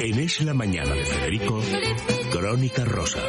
En Es la Mañana de Federico, Crónica Rosa.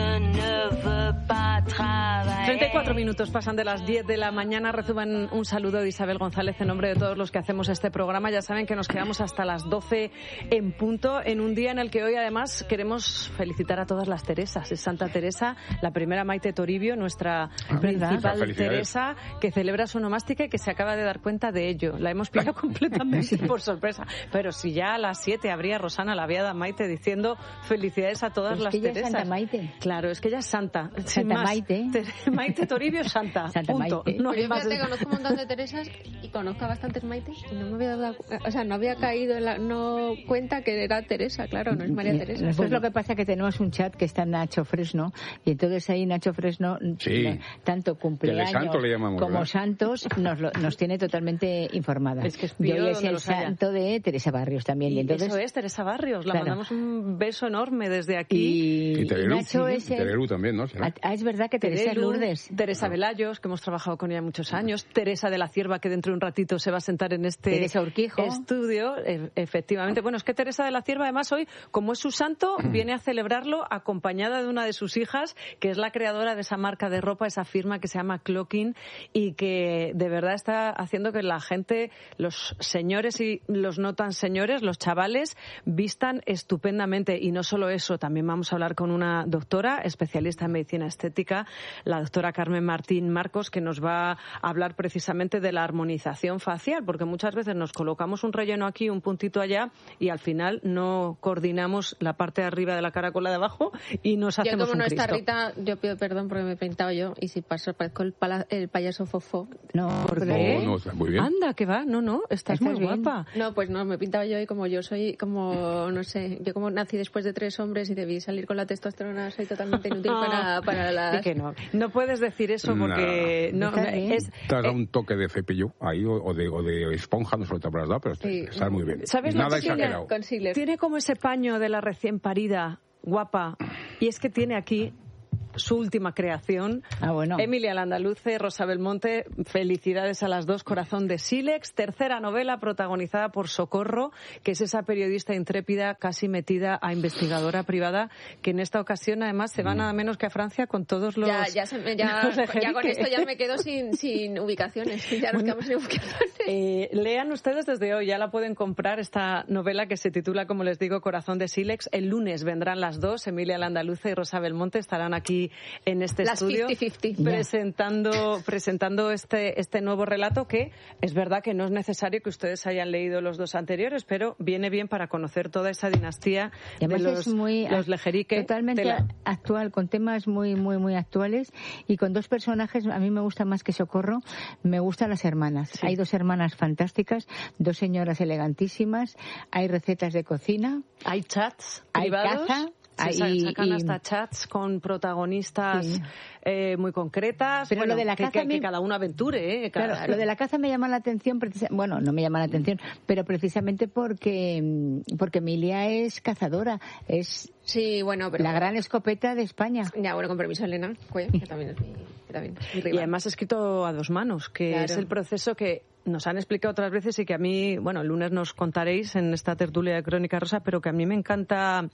34 minutos pasan de las 10 de la mañana. Reciban un saludo de Isabel González en nombre de todos los que hacemos este programa. Ya saben que nos quedamos hasta las 12 en punto, en un día en el que hoy además queremos felicitar a todas las Teresas. Es Santa Teresa, la primera Maite Toribio, nuestra principal Teresa, que celebra su onomástica y que se acaba de dar cuenta de ello. La hemos pillado completamente por sorpresa. Pero si ya a las 7 habría Rosana la viada Maite diciendo felicidades a todas las Teresas. Es Santa Maite. Claro, es que ella es santa. Santa Maite. Maite Toribio Santa. Santa punto. Maite. No, yo fíjate, conozco un montón de Teresas y conozco a bastantes Maites y no me había dado, no había caído en no cuenta que era Teresa, claro, no es María Teresa. Nosotros lo que pasa es que tenemos un chat que está Nacho Fresno y entonces ahí Nacho Fresno, tanto cumpleaños como santos, nos tiene totalmente informadas. Es que es y hoy es el santo de Teresa Barrios también. Y entonces, eso es Teresa Barrios, la mandamos un beso enorme desde aquí. Y Terelu, Nacho es Terelu también, ¿no? Es verdad que Teresa es Lourdes. Teresa Velayos, que hemos trabajado con ella muchos años. Teresa de la Cierva, que dentro de un ratito se va a sentar en este Teresa Urquijo. Estudio. Efectivamente. Bueno, es que Teresa de la Cierva, además, hoy, como es su santo, viene a celebrarlo acompañada de una de sus hijas, que es la creadora de esa marca de ropa, esa firma que se llama Clocking, y que de verdad está haciendo que la gente, los señores y los no tan señores, los chavales, vistan estupendamente. Y no solo eso, también vamos a hablar con una doctora especialista en medicina estética, la doctora Carmen Martín Marcos, que nos va a hablar precisamente de la armonización facial, porque muchas veces nos colocamos un relleno aquí, un puntito allá, y al final no coordinamos la parte de arriba de la cara con la de abajo y nos hacemos un Yo como no Cristo. está Rita, yo pido perdón porque me he pintado yo y si paso parezco el payaso fofo. No, ¿Por qué? No, está muy bien. Anda, que va, no, estás muy bien. guapa. No, pues no, me he pintado yo y como yo soy como, no sé, yo como nací después de 3 hombres y debí salir con la testosterona, soy totalmente inútil para las... Que no puedes decir eso porque no Te has dado un toque de cepillo ahí o de esponja, no solo te habrás dado, pero está muy bien. ¿Sabes Nada lo que tiene? exagerado. Concealer. Tiene como ese paño de la recién parida, guapa, y es que tiene aquí su última creación. Bueno. Emilia Landaluce, Rosa Belmonte, felicidades a las dos. Corazón de Sílex, tercera novela protagonizada por Socorro, que es esa periodista intrépida, casi metida a investigadora privada, que en esta ocasión además se va nada menos que a Francia con todos los... Ya con esto ya me quedo sin ubicaciones. Ya nos quedamos sin ubicaciones. Lean ustedes desde hoy, ya la pueden comprar esta novela que se titula, como les digo, Corazón de Sílex. El lunes vendrán las dos, Emilia Landaluce y Rosa Belmonte, estarán aquí en este las estudio 50-50. presentando este nuevo relato, que es verdad que no es necesario que ustedes hayan leído los dos anteriores, pero viene bien para conocer toda esa dinastía de los Lejerique. Totalmente actual, con temas muy, muy, muy actuales y con dos personajes. A mí me gusta más que Socorro, me gustan las hermanas. Sí. Hay dos hermanas fantásticas, dos señoras elegantísimas, hay recetas de cocina, hay chats hay privados. caza. Sacan hasta chats con protagonistas muy concretas, pero lo de la caza que cada uno aventure. Claro, lo de la caza me llama la atención, bueno, no me llama la atención, pero precisamente porque Emilia es cazadora, es pero la gran escopeta de España. Ya, bueno, con permiso, Elena, que también es mi rival. Y además escrito a 2 manos, que es el proceso que nos han explicado otras veces y que a mí, bueno, el lunes nos contaréis en esta tertulia de Crónica Rosa, pero que a mí me encanta.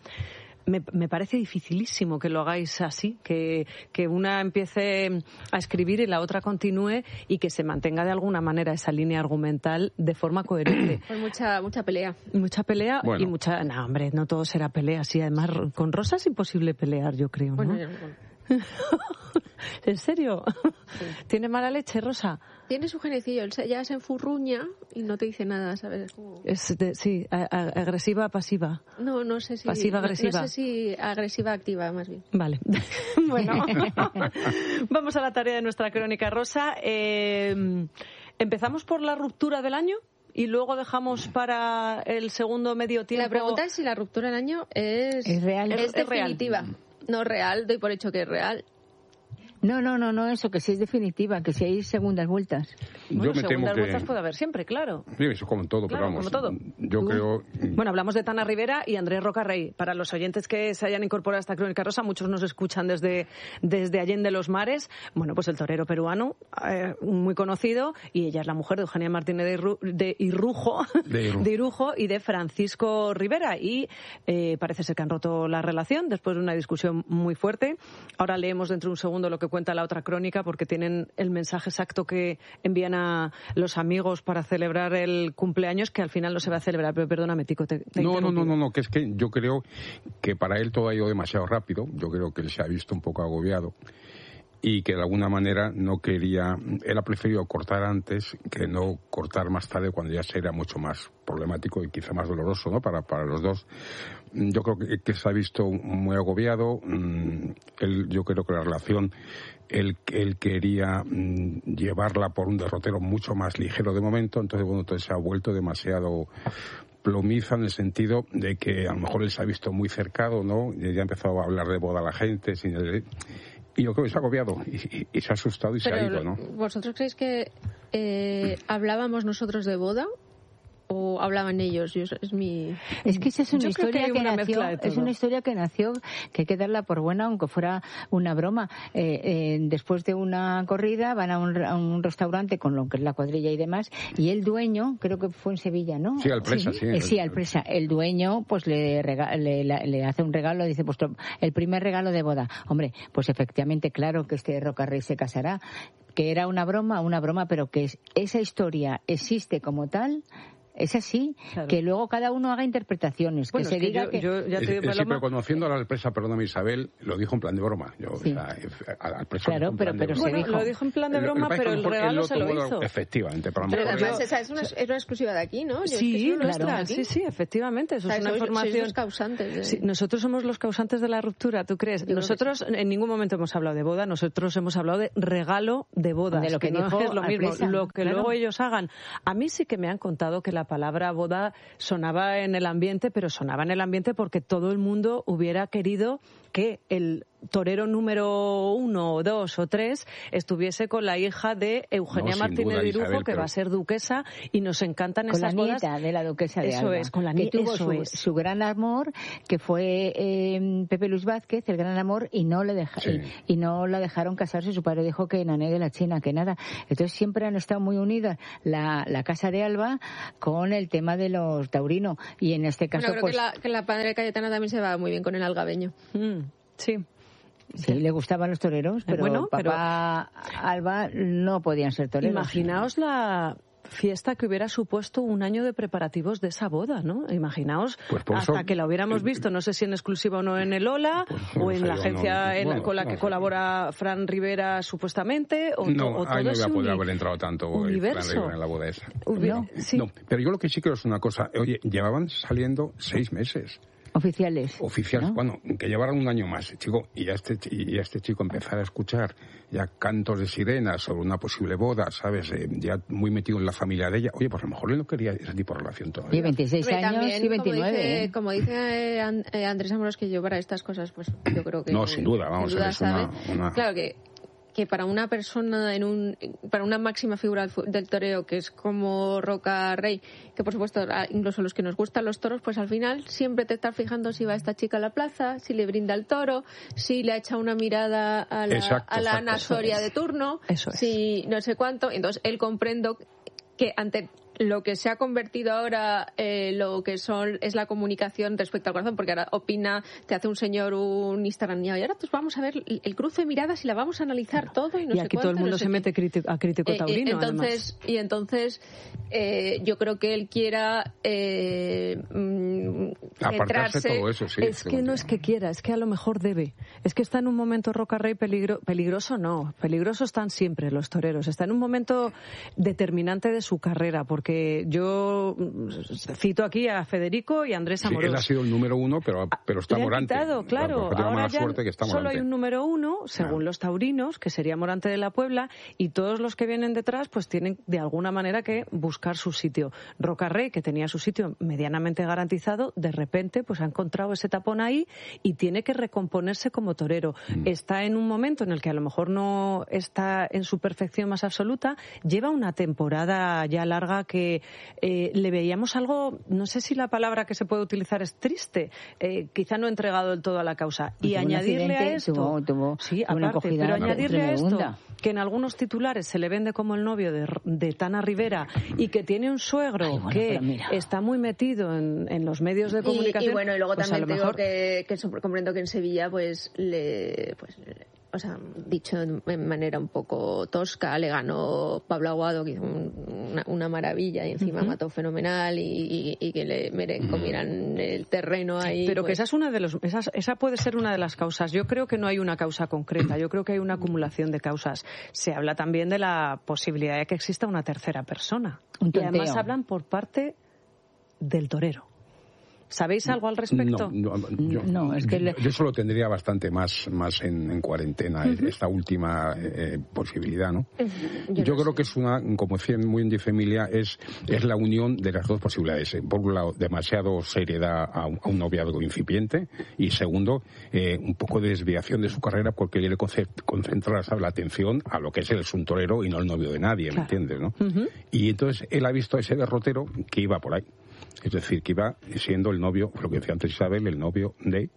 Me parece dificilísimo que lo hagáis así, que una empiece a escribir y la otra continúe y que se mantenga de alguna manera esa línea argumental de forma coherente. Pues mucha pelea. Mucha pelea y mucha... No, hombre, no todo será pelea. Sí, además, con Rosa es imposible pelear, yo creo, ¿no? Bueno. ¿En serio? Sí. ¿Tiene mala leche, Rosa? Tiene su genecillo, ya se enfurruña y no te dice nada, ¿sabes? Sí, agresiva, pasiva. No sé si... Pasiva, agresiva. No sé si agresiva, activa, más bien. Vale. Bueno, vamos a la tarea de nuestra Crónica Rosa. ¿Empezamos por la ruptura del año? Y luego dejamos para el segundo medio tiempo... La pregunta es si la ruptura del año es real. Es definitiva. Real. No real, doy por hecho que es real. No, eso, que si es definitiva, que si hay segundas vueltas. Bueno, segundas vueltas puede haber siempre, claro. Sí, eso como en todo, claro, pero vamos, como todo. yo creo... Bueno, hablamos de Tana Rivera y Andrés Rocarrey. Para los oyentes que se hayan incorporado a esta Crónica Rosa, muchos nos escuchan desde Allende los Mares. Bueno, pues el torero peruano, muy conocido, y ella es la mujer de Eugenia Martínez de Irujo y de Francisco Rivera. Y parece ser que han roto la relación después de una discusión muy fuerte. Ahora leemos dentro de un segundo lo que cuenta la otra crónica, porque tienen el mensaje exacto que envían a los amigos para celebrar el cumpleaños, que al final no se va a celebrar. Pero perdóname, Tico, No, que es que yo creo que para él todo ha ido demasiado rápido. Yo creo que él se ha visto un poco agobiado y que de alguna manera no quería, él ha preferido cortar antes que no cortar más tarde, cuando ya sería mucho más problemático y quizá más doloroso, ¿no? Para los dos. Yo creo que se ha visto muy agobiado. Yo creo que la relación, él quería llevarla por un derrotero mucho más ligero de momento, entonces se ha vuelto demasiado plomiza, en el sentido de que a lo mejor él se ha visto muy cercado, ¿no? Y ya ha empezado a hablar de boda a la gente, y yo creo que se ha agobiado y se ha asustado y se ha ido, ¿no? ¿Vosotros creéis que hablábamos nosotros de boda o hablaban ellos? Es que esa es una historia que nació, es una historia que nació, que hay que darla por buena, aunque fuera una broma. Después de una corrida van a un restaurante con lo que es la cuadrilla y demás, y el dueño, creo que fue en Sevilla, ¿no? Sí, Alpresa, sí. Alpresa. El dueño pues le hace un regalo, dice, pues el primer regalo de boda. Hombre, pues efectivamente, claro que este Rocarrey se casará. Que era una broma, pero que esa historia existe como tal. Es así, claro. Que luego cada uno haga interpretaciones. Bueno, que se diga que... Yo ya te digo, sí, pero conociendo a la Alpresa, perdóname Isabel, lo dijo en plan de broma. Sí. Claro, pero se dijo. Lo dijo en plan de broma, pero el regalo se lo hizo. Efectivamente. Para pero además esa es una exclusiva de aquí, ¿no? Sí, claro. Sí, efectivamente. Eso es una información. Sois los causantes. Sí, nosotros somos los causantes de la ruptura, ¿tú crees? Nosotros en ningún momento hemos hablado de boda, nosotros hemos hablado de regalo de bodas. De lo que no dijo es lo mismo. Alpresa, lo que claro. luego ellos hagan. A mí sí que me han contado que la palabra boda sonaba en el ambiente, pero sonaba en el ambiente porque todo el mundo hubiera querido que el torero número 1 o 2 o 3 estuviese con la hija de Eugenia Martínez de Irujo, Isabel, que va a ser duquesa, y nos encantan esas bodas. Con la nieta de la duquesa de Alba. Eso es, con la nieta. Que tuvo su gran amor, que fue Pepe Luis Vázquez, el gran amor, y no la dejaron casarse. Su padre dijo que nané de la China, que nada. Entonces siempre han estado muy unidas la casa de Alba con el tema de los taurinos. Y en este caso, creo que la padre Cayetana también se va muy bien con el algabeño. Sí. Sí, le gustaban los toreros, pero papá Alba no podían ser toreros. Imaginaos la fiesta que hubiera supuesto un año de preparativos de esa boda, ¿no? Imaginaos, pues hasta eso, que la hubiéramos visto, no sé si en exclusiva o no en el Ola, o en la agencia con la que colabora Fran Rivera supuestamente, o todo ahí no ese iba a poder haber entrado tanto universo. Fran Rivera en la boda esa. No, pero yo lo que sí creo es una cosa. Oye, llevaban saliendo 6 meses. Oficiales, ¿no? Bueno, que llevaran un año más, chico, y a este chico empezar a escuchar ya cantos de sirenas sobre una posible boda, ¿sabes? Ya muy metido en la familia de ella. Oye, pues a lo mejor él no quería ese tipo de relación todavía. Y 26 años también, y 29. Como dice Andrés Amorós, que yo para estas cosas, pues yo creo que... No, sin duda, vamos a ver, es una... Claro que para una persona para una máxima figura del toreo, que es como Rocarrey, que por supuesto incluso los que nos gustan los toros, pues al final siempre te estás fijando si va esta chica a la plaza, si le brinda el toro, si le ha echado una mirada a la Ana Soria de turno, si no sé cuánto. Entonces él comprendo que ante lo que se ha convertido ahora, lo que es la comunicación respecto al corazón, porque ahora opina, te hace un señor un Instagram y ahora pues vamos a ver el cruce de miradas y la vamos a analizar todo y no sé cuánto. Y aquí todo el mundo se mete a crítico taurino, entonces yo creo que él quiera apartarse todo eso, sí. Es que no es que quiera, es que a lo mejor debe. Es que está en un momento Rocarrey peligroso no, peligrosos están siempre los toreros. Está en un momento determinante de su carrera, porque yo cito aquí a Federico y a Andrés Amorós. Sí, él ha sido el número 1, pero está Morante. Claro, ahora ya solo hay un número 1, según los taurinos, que sería Morante de la Puebla, y todos los que vienen detrás pues tienen de alguna manera que buscar su sitio. Rocarrey, que tenía su sitio medianamente garantizado, de repente repente pues ha encontrado ese tapón ahí y tiene que recomponerse como torero. Está en un momento en el que a lo mejor no está en su perfección más absoluta, lleva una temporada ya larga que le veíamos algo, no sé si la palabra que se puede utilizar es triste, quizá no ha entregado del todo a la causa. Y añadirle a esto, sí, aparte, pero añadirle a esto que en algunos titulares se le vende como el novio de Tana Rivera y que tiene un suegro que está muy metido en los medios de comunicación. Y bueno, y luego pues también mejor... que comprendo que en Sevilla o sea, dicho de manera un poco tosca, le ganó Pablo Aguado, que hizo una maravilla, y encima mató fenomenal, y que le comieran el terreno ahí. Pero que esa es esa puede ser una de las causas. Yo creo que no hay una causa concreta, yo creo que hay una acumulación de causas. Se habla también de la posibilidad de que exista una tercera persona. Y además hablan por parte del torero. ¿Sabéis algo al respecto? No, es que yo solo tendría bastante más en cuarentena esta última posibilidad, ¿no? Yo creo que es como decían muy en Diez Emilia, es la unión de las dos posibilidades. Por un lado, demasiado seriedad a un noviazgo incipiente, y segundo, un poco de desviación de su carrera porque quiere concentrar, ¿sabes?, la atención a lo que es un torero y no el novio de nadie, ¿me entiendes, no? Y entonces él ha visto a ese derrotero que iba por ahí. Es decir, que iba siendo el novio, lo que decía antes Isabel, el novio de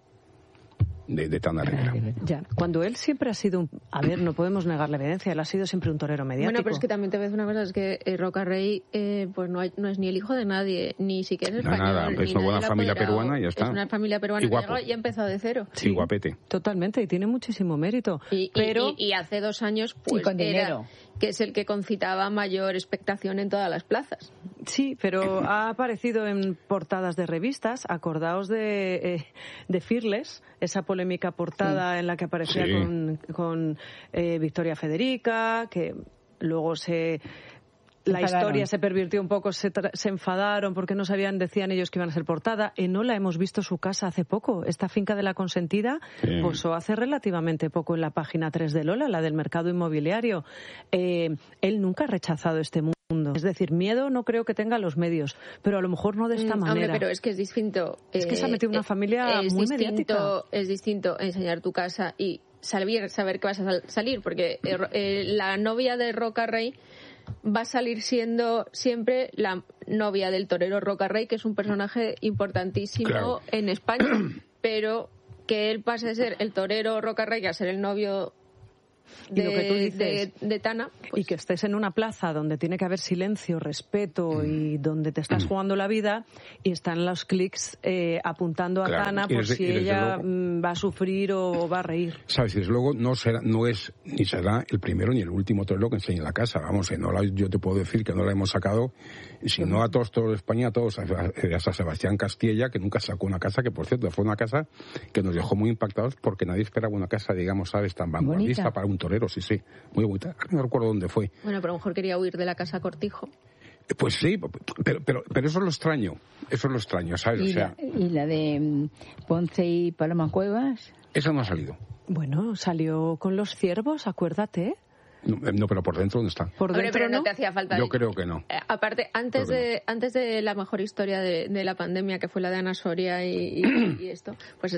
Tana Rivera. Ya. Cuando él siempre ha sido no podemos negar la evidencia, él ha sido siempre un torero mediático. Bueno, pero es que también te ves una cosa, es que Roca Rey pues no es ni el hijo de nadie, ni siquiera es español. Nada, es una buena familia peruana y ya está. Es una familia peruana que llegó y ha empezado de cero. Sí, guapete. Totalmente, y tiene muchísimo mérito. Y hace 2 años pues con dinero, que es el que concitaba mayor expectación en todas las plazas. Sí, pero ha aparecido en portadas de revistas. Acordaos de Fearless, esa polémica portada en la que aparecía con Victoria Federica, que luego la historia se pervirtió un poco, se enfadaron porque no sabían, decían ellos que iban a ser portada. Enola hemos visto su casa hace poco. Esta finca de La Consentida posó hace relativamente poco en la página 3 de Lola, la del mercado inmobiliario. Él nunca ha rechazado este mundo. Es decir, miedo no creo que tenga los medios, pero a lo mejor no de esta manera. Hombre, pero es que es distinto. Es que se ha metido una familia muy mediática. Es distinto enseñar tu casa y saber que vas a salir, porque la novia de Roca Rey va a salir siendo siempre la novia del torero Roca Rey, que es un personaje importantísimo en España, pero que él pase de ser el torero Roca Rey a ser el novio y lo que tú dices, de Tana, pues... y que estés en una plaza donde tiene que haber silencio, respeto y donde te estás jugando la vida, y están los clics apuntando a Tana por si ella va a sufrir o va a reír. Sabes, desde luego no es ni será el primero ni el último torero que enseñe la casa. Vamos, yo te puedo decir que no la hemos sacado, si no a todos de España, a todos, hasta Sebastián Castilla, que nunca sacó una casa, que por cierto fue una casa que nos dejó muy impactados porque nadie esperaba una casa, digamos, sabes, tan vanguardista para un torero, sí, muy bonita. No recuerdo dónde fue. Bueno, pero a lo mejor quería huir de la casa Cortijo. Pues sí, pero eso es lo extraño, ¿sabes? ¿Y la de Ponce y Paloma Cuevas? Esa no ha salido. Bueno, salió con los ciervos, acuérdate. No, pero por dentro, ¿dónde está? Por dentro, pero no te hacía falta. Yo creo que no. Aparte, antes de la mejor historia de la pandemia, que fue la de Ana Soria y esto, pues,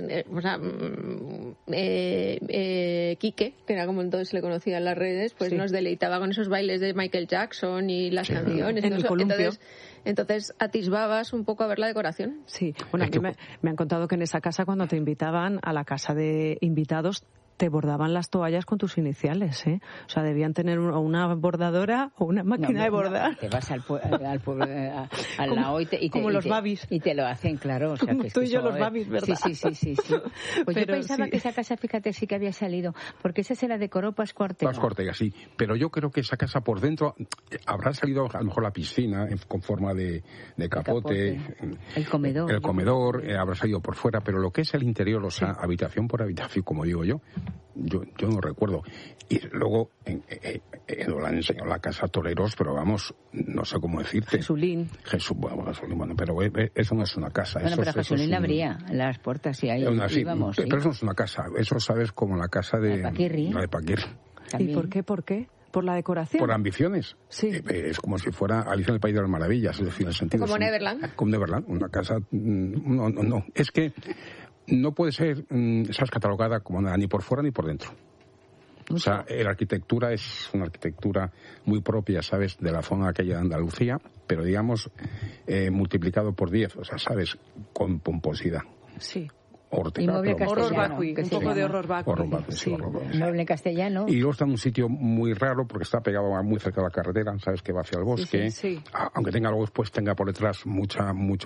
Quique, que era como entonces le conocía en las redes, pues nos deleitaba con esos bailes de Michael Jackson y las canciones. En el columpio. Entonces atisbabas un poco a ver la decoración. Sí, bueno, aquí me han contado que en esa casa, cuando te invitaban a la casa de invitados, te bordaban las toallas con tus iniciales, ¿eh? O sea, debían tener una bordadora o una máquina de bordar. Te vas al pueblo, al lado y como los babis. Y te lo hacen, claro. O sea, como tú y yo los babis, ¿verdad? Sí. Pues yo pensaba que esa casa, fíjate, sí que había salido, porque esa se la decoró Pascu Ortega. Pascu Ortega, sí. Pero yo creo que esa casa por dentro habrá salido a lo mejor la piscina con forma de capote. El comedor. El comedor habrá salido por fuera, pero lo que es el interior, o sea, habitación por habitación, como digo yo no recuerdo. Y luego lo han enseñado la casa Toreros, pero vamos, no sé cómo decirte. Jesulín, bueno, pero eso no es una casa. Bueno, pero Jesulín abría las puertas y ahí íbamos. Pero eso no es una casa, eso sabes como la casa de Paquirri. La de Paquirri. ¿Y por qué? por la decoración. Por ambiciones. Sí. Es como si fuera Alicia en el País de las Maravillas, es decir, en el sentido... Como Neverland. Como Neverland, una casa... No. Es que no puede ser, ¿sabes?, catalogada como nada, ni por fuera ni por dentro. O sea, la arquitectura es una arquitectura muy propia, ¿sabes?, de la zona aquella de Andalucía, pero digamos, multiplicado por 10, o sea, ¿sabes?, con pomposidad. Sí. Inmueble castellano, horror vacui, un poco de horror vacui. Sí. Inmueble castellano. Y luego está en un sitio muy raro porque está pegado muy cerca de la carretera, sabes, que va hacia el bosque. Sí. Aunque tenga luego después tenga por detrás mucho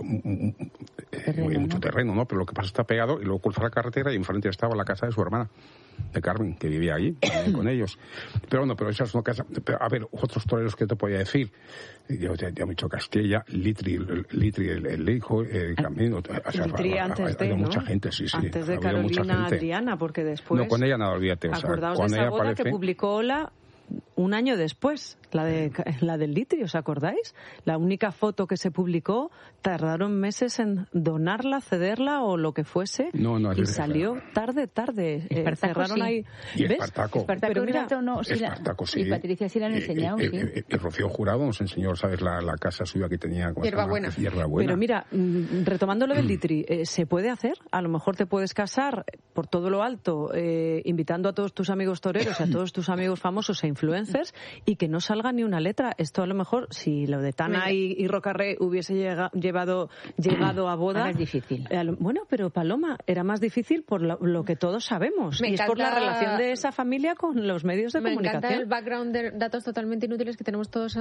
terreno, ¿no? Pero lo que pasa está pegado y luego cruza la carretera y enfrente estaba la casa de su hermana, de Carmen, que vivía allí con ellos. Pero bueno, pero esa es una casa. A ver, otros toreros que te podía decir. Yo ya he dicho Castilla, Litri, el hijo, Camino. Litri antes de, mucha ¿no? gente, sí. Antes de Carolina Adriana, porque después... No, con ella nada, olvídate. Acordaos con de esa ella boda parece... que publicó Ola un año después, la del Litri, ¿os acordáis? La única foto que se publicó, tardaron meses en donarla, cederla o lo que fuese, y salió tarde. Cerraron ahí. Y ¿ves? Espartaco. Pero mira, Espartaco, sí. Y Patricia sí la han enseñado, sí. Y Rocío Jurado nos enseñó, ¿sabes?, la casa suya que tenía... Hierbabuena. Pero mira, retomando lo del Litri, ¿se puede hacer? A lo mejor te puedes casar por todo lo alto, invitando a todos tus amigos toreros, a todos tus amigos famosos e influencers, y que no salga ni una letra. Esto a lo mejor, si lo de Tana y Rocarrey hubiese llegado a boda... Ahora es difícil. Bueno, pero Paloma, era más difícil por lo que todos sabemos. Y es por la relación de esa familia con los medios de comunicación. Me encanta el background de datos totalmente inútiles que tenemos todos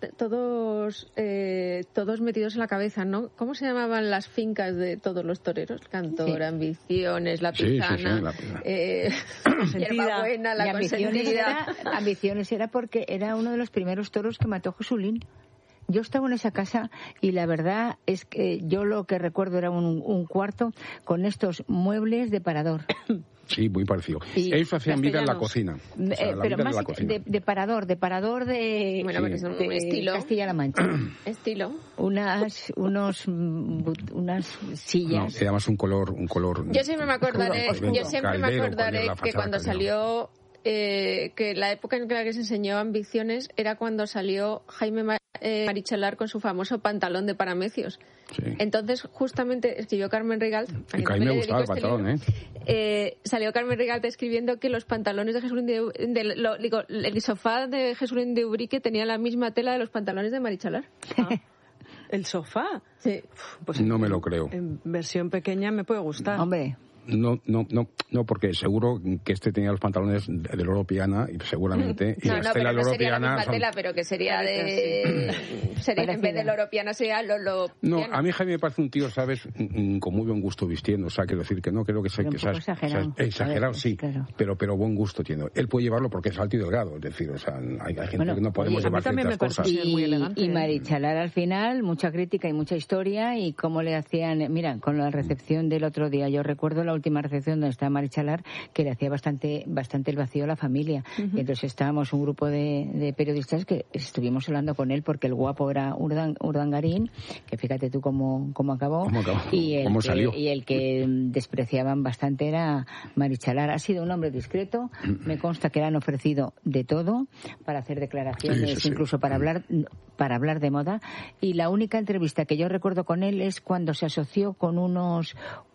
metidos en la cabeza, ¿no? ¿Cómo se llamaban las fincas de todos los toreros? Cantor, Ambiciones, La Pizana, Hierbabuena, La Consentida. Ambiciones era porque era uno de los primeros toros que mató Jesulín. Yo estaba en esa casa y la verdad es que yo lo que recuerdo era un cuarto con estos muebles de parador. Sí, muy parecido. Ellos hacían vida en la cocina. Pero más de parador de... Bueno, porque son un estilo. Castilla-La Mancha. Estilo. Unas sillas. No, además un color... Yo siempre me acordaré que cuando salió... que la época en la que se enseñó Ambiciones era cuando salió Jaime Marichalar con su famoso pantalón de paramecios. Sí. Entonces, justamente escribió Carmen Rigalt. A mí me gustaba el pantalón, salió Carmen Rigalt escribiendo que los pantalones de Jesulín el sofá de Jesulín de Ubrique tenía la misma tela de los pantalones de Marichalar. ¿El sofá? Sí. Pues no me lo creo. En versión pequeña me puede gustar. Hombre. No, porque seguro que este tenía los pantalones de Loro Piana y seguramente y no sería la misma tela, pero que sería en vez de Loro Piana sería Lolo Piana. No, a mí Jaime me parece un tío, ¿sabes?, con muy buen gusto vistiendo, o sea, quiero decir que no creo que sea exagerado, sí, claro. pero buen gusto tiene. Él puede llevarlo porque es alto y delgado, es decir, o sea, hay gente que no podemos llevar ciertas cosas. Muy elegante, y Marichalar al final, mucha crítica y mucha historia, y cómo le hacían, mira, con la recepción del otro día, yo recuerdo la última recepción donde estaba Marichalar, que le hacía bastante el vacío a la familia. Y entonces estábamos un grupo de periodistas que estuvimos hablando con él porque el guapo era Urdangarín, que fíjate tú cómo acabó. Y el que despreciaban bastante era Marichalar. Ha sido un hombre discreto, me consta que le han ofrecido de todo para hacer declaraciones, incluso para hablar de moda, y la única entrevista que yo recuerdo con él es cuando se asoció con unos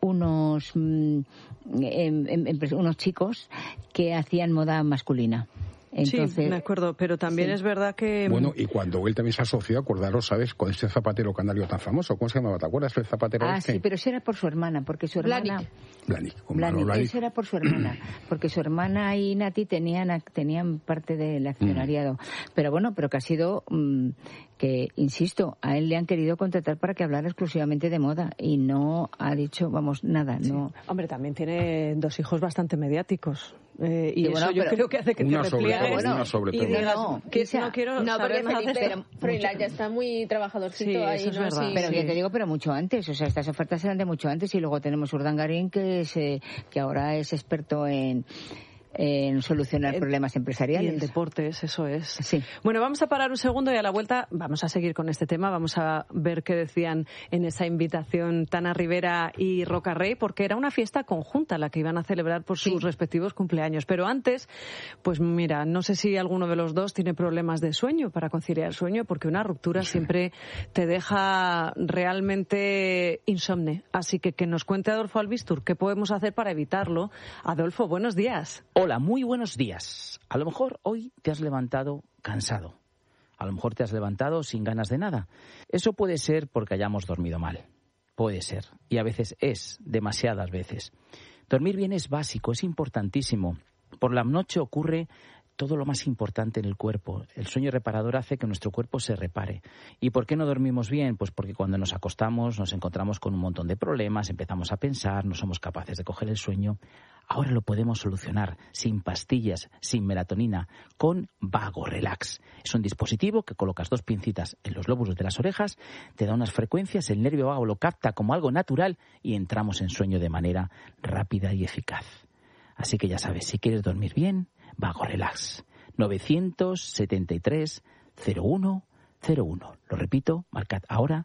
chicos que hacían moda masculina. Entonces, sí, me acuerdo, pero también es verdad que... Bueno, y cuando él también se asoció, acordaros, ¿sabes?, con este zapatero canario tan famoso. ¿Cómo se llamaba? ¿Te acuerdas el zapatero este? Sí, pero eso era por su hermana, porque su hermana... Blahnik. Eso era por su hermana, porque su hermana y Nati tenían parte del accionariado. Pero bueno, pero que ha sido... que, insisto, a él le han querido contratar para que hablara exclusivamente de moda y no ha dicho, nada. Sí. No. Hombre, también tiene 2 hijos bastante mediáticos. Y eso yo creo que hace que te repliegues una sobre todo. Y digas, no quiero saber nada de esto. Froilán ya está muy trabajadorcito sí, ahí, eso es ¿no? verdad. Sí, pero ya te digo, pero mucho antes. O sea, estas ofertas eran de mucho antes. Y luego tenemos Urdangarín, que ahora es experto en en solucionar problemas empresariales. Y en deportes, eso es. Sí. Bueno, vamos a parar un segundo y a la vuelta vamos a seguir con este tema. Vamos a ver qué decían en esa invitación Tana Rivera y Roca Rey, porque era una fiesta conjunta la que iban a celebrar por sus respectivos cumpleaños. Pero antes, pues mira, no sé si alguno de los dos tiene problemas de sueño para conciliar el sueño, porque una ruptura siempre te deja realmente insomne. Así que nos cuente Adolfo Albistur qué podemos hacer para evitarlo. Adolfo, buenos días. Hola, muy buenos días. A lo mejor hoy te has levantado cansado. A lo mejor te has levantado sin ganas de nada. Eso puede ser porque hayamos dormido mal. Puede ser. Y a veces es, demasiadas veces. Dormir bien es básico, es importantísimo. Por la noche ocurre todo lo más importante en el cuerpo. El sueño reparador hace que nuestro cuerpo se repare. ¿Y por qué no dormimos bien? Pues porque cuando nos acostamos nos encontramos con un montón de problemas, empezamos a pensar, no somos capaces de coger el sueño. Ahora lo podemos solucionar sin pastillas, sin melatonina, con Vago Relax. Es un dispositivo que colocas 2 pincitas en los lóbulos de las orejas, te da unas frecuencias, el nervio vago lo capta como algo natural y entramos en sueño de manera rápida y eficaz. Así que ya sabes, si quieres dormir bien, Vago Relax. 973 0101. Lo repito, marcad ahora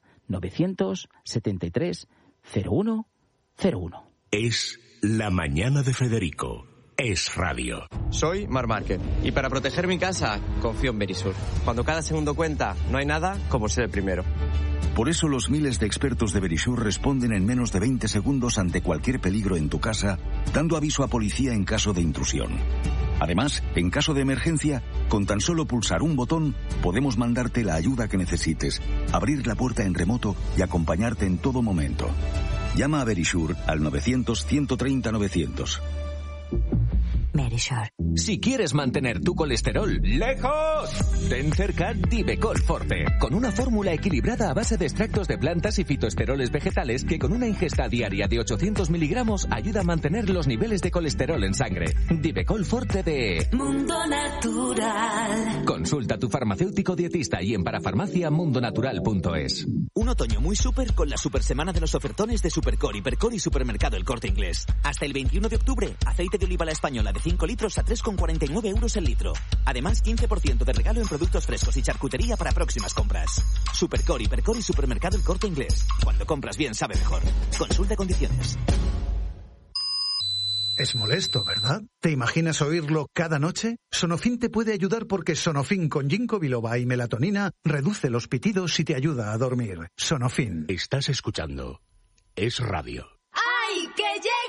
973 0101. Es La Mañana de Federico. Es radio. Soy Marc Márquez y para proteger mi casa confío en Verisur. Cuando cada segundo cuenta, no hay nada como ser el primero. Por eso los miles de expertos de Verisur responden en menos de 20 segundos ante cualquier peligro en tu casa, dando aviso a policía en caso de intrusión. Además, en caso de emergencia, con tan solo pulsar un botón, podemos mandarte la ayuda que necesites, abrir la puerta en remoto y acompañarte en todo momento. Llama a Verisur al 900-130-900. Verisur. Si quieres mantener tu colesterol lejos, ten cerca Divecol Forte, con una fórmula equilibrada a base de extractos de plantas y fitoesteroles vegetales que con una ingesta diaria de 800 miligramos ayuda a mantener los niveles de colesterol en sangre. Divecol Forte de Mundo Natural. Consulta a tu farmacéutico dietista y en parafarmaciamundonatural.es. Un otoño muy súper con la super semana de los ofertones de Supercor, Hipercor y Supermercado El Corte Inglés. Hasta el 21 de octubre, aceite de oliva La Española de 5 litros a 3,49 euros el litro. Además, 15% de regalo en productos frescos y charcutería para próximas compras. Supercor, Hipercor y Supermercado El Corte Inglés. Cuando compras bien, sabe mejor. Consulta condiciones. Es molesto, ¿verdad? ¿Te imaginas oírlo cada noche? Sonofin te puede ayudar porque Sonofin con ginkgo biloba y melatonina reduce los pitidos y te ayuda a dormir. Sonofin. Estás escuchando Es Radio. ¡Ay, que llegue!